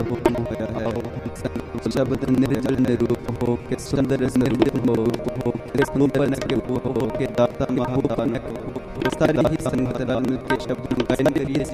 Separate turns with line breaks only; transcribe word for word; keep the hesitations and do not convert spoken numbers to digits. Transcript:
हो मोया है। शब्द निर्जल निरूप हो के सुंदर निर्जल हो हो के सुपन के हो के दाता महादान हो। सारी ही संगत राम के शब्द गायन करिए।